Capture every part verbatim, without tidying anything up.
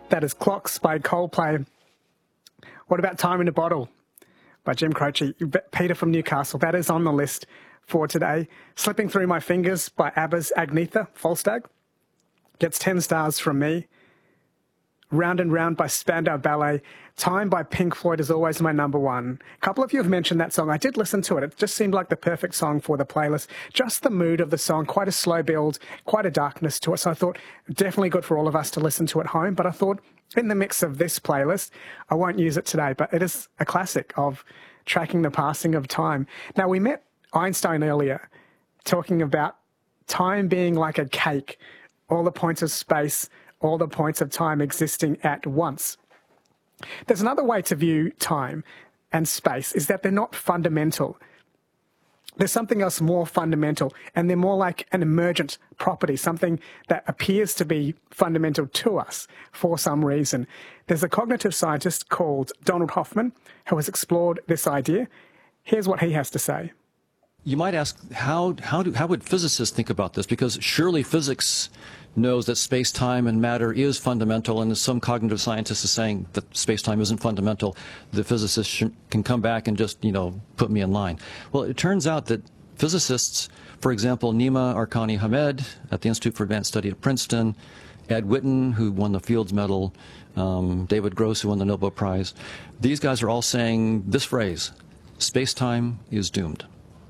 That is Clocks by Coldplay. What about Time in a Bottle by Jim Croce? Peter from Newcastle. That is on the list for today. Slipping Through My Fingers by ABBA's Agnetha Falstad gets ten stars from me. Round and Round by Spandau Ballet. Time by Pink Floyd is always my number one. A couple of you have mentioned that song. I did listen to it. It just seemed like the perfect song for the playlist. Just the mood of the song, quite a slow build, quite a darkness to it. So I thought definitely good for all of us to listen to at home. But I thought in the mix of this playlist, I won't use it today, but it is a classic of tracking the passing of time. Now, we met Einstein earlier talking about time being like a cake, all the points of space, all the points of time existing at once. There's another way to view time and space, is that they're not fundamental. There's something else more fundamental, and they're more like an emergent property, something that appears to be fundamental to us for some reason. There's a cognitive scientist called Donald Hoffman who has explored this idea. Here's what he has to say. You might ask, how, how, do, how would physicists think about this? Because surely physics knows that space-time and matter is fundamental, and some cognitive scientist is saying that space-time isn't fundamental. The physicists can come back and just, you know, put me in line. Well, it turns out that physicists, for example, Nima Arkani-Hamed at the Institute for Advanced Study at Princeton, Ed Witten, who won the Fields Medal, um, David Gross, who won the Nobel Prize, these guys are all saying this phrase, space-time is doomed.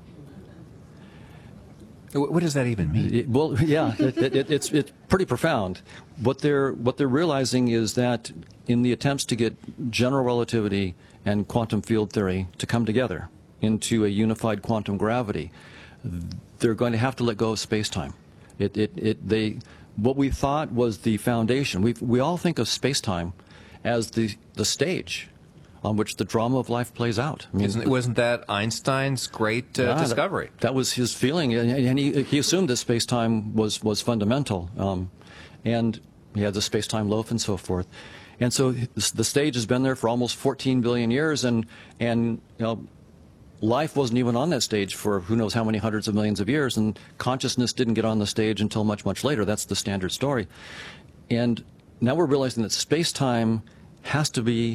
What does that even mean? It, well, yeah, it, it, it's it's pretty profound. What they're what they're realizing is that in the attempts to get general relativity and quantum field theory to come together into a unified quantum gravity, they're going to have to let go of space-time. It it it they what we thought was the foundation. We we all think of space-time as the the stage on which the drama of life plays out. I mean, Isn't, wasn't that Einstein's great uh, yeah, discovery? That, that was his feeling, and, and he, he assumed that space-time was, was fundamental, um, and he had the space-time loaf and so forth. And so the stage has been there for almost fourteen billion years, and, and you know, life wasn't even on that stage for who knows how many hundreds of millions of years, and consciousness didn't get on the stage until much, much later. That's the standard story. And now we're realizing that space-time has to be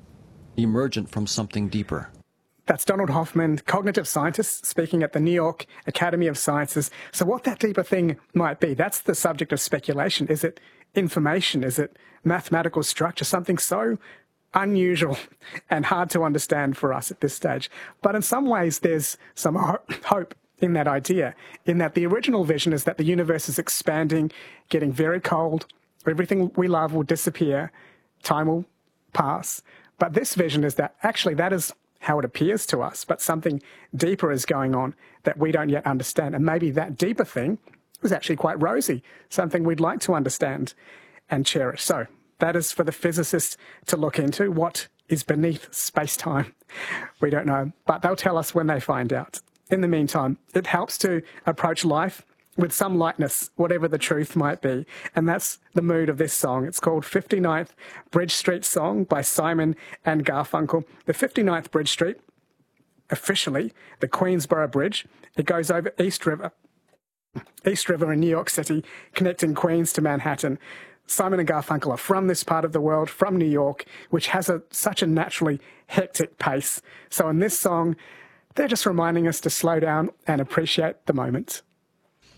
emergent from something deeper. That's Donald Hoffman, cognitive scientist, speaking at the New York Academy of Sciences. So what that deeper thing might be, that's the subject of speculation. Is it information? Is it mathematical structure? Something so unusual and hard to understand for us at this stage. But in some ways, there's some ho- hope in that idea, in that the original vision is that the universe is expanding, getting very cold, everything we love will disappear, time will pass. But this vision is that actually that is how it appears to us, but something deeper is going on that we don't yet understand. And maybe that deeper thing is actually quite rosy, something we'd like to understand and cherish. So that is for the physicists to look into. What is beneath space-time? We don't know, but they'll tell us when they find out. In the meantime, it helps to approach life with some lightness, whatever the truth might be. And that's the mood of this song. It's called fifty-ninth Bridge Street Song by Simon and Garfunkel. The fifty-ninth Bridge Street, officially the Queensboro Bridge, it goes over East River, East River in New York City, connecting Queens to Manhattan. Simon and Garfunkel are from this part of the world, from New York, which has a, such a naturally hectic pace. So in this song, they're just reminding us to slow down and appreciate the moment.